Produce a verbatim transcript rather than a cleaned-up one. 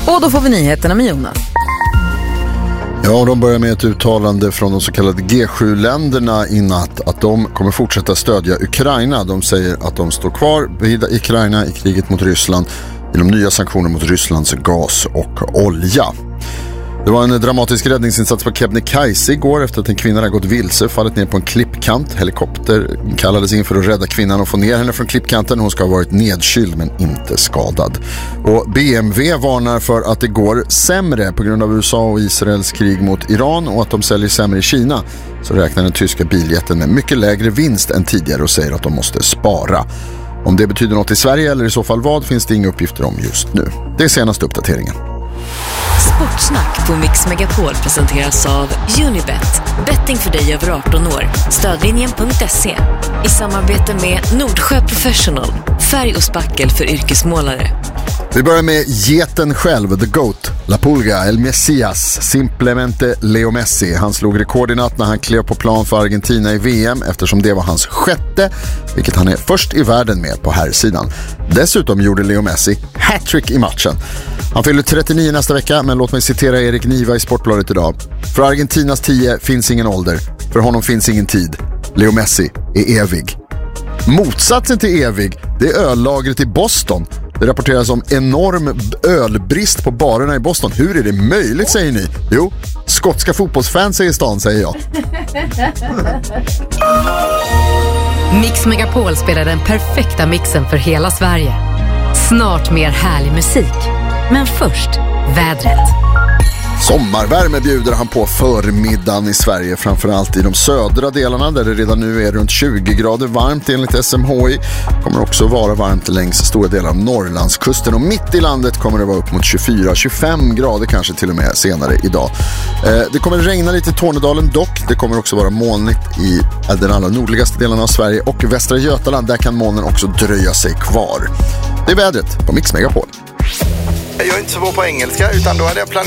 Och då får vi nyheterna med Jonas. Ja, de börjar med ett uttalande från de så kallade G sju-länderna i natt att de kommer fortsätta stödja Ukraina. De säger att de står kvar vid Ukraina i kriget mot Ryssland genom nya sanktioner mot Rysslands gas och olja. Det var en dramatisk räddningsinsats på Kebnekaise igår efter att en kvinna hade gått vilse, fallit ner på en klippkant. Helikopter kallades in för att rädda kvinnan och få ner henne från klippkanten. Hon ska ha varit nedkyld men inte skadad. Och B M W varnar för att det går sämre på grund av U S A och Israels krig mot Iran och att de säljer sämre i Kina. Så räknar den tyska biljätten med mycket lägre vinst än tidigare och säger att de måste spara. Om det betyder något i Sverige eller i så fall vad finns det inga uppgifter om just nu. Det är senaste uppdateringen. Sportsnack på Mix Megapol presenteras av Unibet. Betting för dig över arton år. Stödlinjen punkt se. I samarbete med Nordsjö Professional. Färg och spackel för yrkesmålare. Vi börjar med geten själv, The Goat, La Pulga, El Messias, simplemente Leo Messi. Han slog rekord i natt när han klev på plan för Argentina i V M eftersom det var hans sjätte, vilket han är först i världen med på här sidan. Dessutom gjorde Leo Messi hattrick i matchen. Han fyller trettionio nästa vecka, men låt mig citera Erik Niva i Sportbladet idag. För Argentinas tio finns ingen ålder, för honom finns ingen tid. Leo Messi är evig. Motsatsen till evig, det är öllagret i Boston. Det rapporteras om enorm ölbrist på barerna i Boston. Hur är det möjligt, säger ni? Jo, skotska fotbollsfans är i stan, säger jag. Mix Megapol spelar den perfekta mixen för hela Sverige. Snart mer härlig musik. Men först, vädret. Sommarvärme bjuder han på förmiddagen i Sverige, framförallt i de södra delarna där det redan nu är runt tjugo grader varmt enligt S M H I. Kommer också vara varmt längs stora delar av Norrlandskusten och mitt i landet kommer det vara upp mot tjugofyra till tjugofem grader kanske till och med senare idag. Eh, det kommer regna lite i Tornedalen dock. Det kommer också vara molnigt i den allra nordligaste delen av Sverige och Västra Götaland. Där kan molnen också dröja sig kvar. Det är vädret på Mix Megapol. Jag är inte så bra på engelska utan då hade jag planerat